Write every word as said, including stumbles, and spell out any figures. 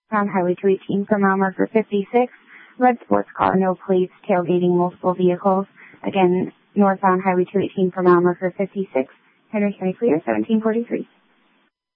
On Highway two eighteen for mile marker fifty-six, red sports car, no plates, tailgating multiple vehicles. Again, north on Highway two eighteen for mile marker fifty-six, Henry County Clear, seventeen forty-three.